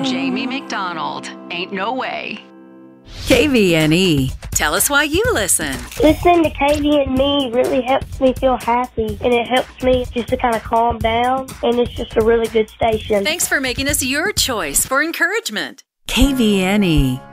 Jamie McDonald. Ain't no way. KVNE. Tell us why you listen. Listening to KVNE really helps me feel happy, and it helps me just to kind of calm down, and it's just a really good station. Thanks for making us your choice for encouragement. KVNE.